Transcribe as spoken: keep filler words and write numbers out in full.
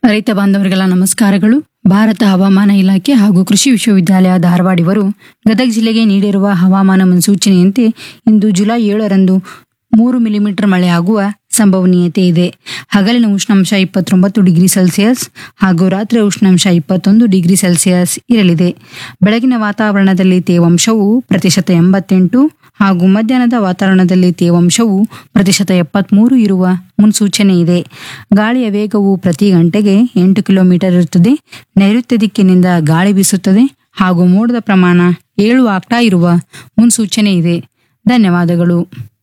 ರೈತ ಬಾಂಧವರಿಗೆಲ್ಲ ನಮಸ್ಕಾರಗಳು. ಭಾರತ ಹವಾಮಾನ ಇಲಾಖೆ ಹಾಗೂ ಕೃಷಿ ವಿಶ್ವವಿದ್ಯಾಲಯ ಧಾರವಾಡ ಇವರು ಗದಗ ಜಿಲ್ಲೆಗೆ ನೀಡಿರುವ ಹವಾಮಾನ ಮುನ್ಸೂಚನೆಯಂತೆ ಇಂದು ಜುಲೈ ಏಳರಂದು ಮೂರು ಮಿಲಿಮೀಟರ್ ಮಳೆಯಾಗುವ ಸಂಭವನೀಯತೆ ಇದೆ. ಹಗಲಿನ ಉಷ್ಣಾಂಶ ಇಪ್ಪತ್ತೊಂಬತ್ತು ಡಿಗ್ರಿ ಸೆಲ್ಸಿಯಸ್ ಹಾಗೂ ರಾತ್ರಿ ಉಷ್ಣಾಂಶ ಇಪ್ಪತ್ತೊಂದು ಡಿಗ್ರಿ ಸೆಲ್ಸಿಯಸ್ ಇರಲಿದೆ. ಬೆಳಗಿನ ವಾತಾವರಣದಲ್ಲಿ ತೇವಾಂಶವು ಪ್ರತಿಶತ ಎಂಬತ್ತೆಂಟು ಹಾಗೂ ಮಧ್ಯಾಹ್ನದ ವಾತಾವರಣದಲ್ಲಿ ತೇವಾಂಶವು ಪ್ರತಿಶತ ಎಪ್ಪತ್ಮೂರು ಇರುವ ಮುನ್ಸೂಚನೆ ಇದೆ. ಗಾಳಿಯ ವೇಗವು ಪ್ರತಿ ಗಂಟೆಗೆ ಎಂಟು ಕಿಲೋಮೀಟರ್ ಇರುತ್ತದೆ. ನೈಋತ್ಯ ದಿಕ್ಕಿನಿಂದ ಗಾಳಿ ಬೀಸುತ್ತದೆ ಹಾಗೂ ಮೋಡದ ಪ್ರಮಾಣ ಏಳು ಆಗ್ತಾ ಇರುವ ಮುನ್ಸೂಚನೆ ಇದೆ. ಧನ್ಯವಾದಗಳು.